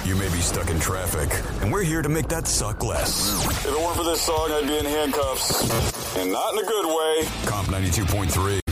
You may be stuck in traffic, and we're here to make that suck less. If it weren't for this song, I'd be in handcuffs. And not in a good way. Comp 92.3.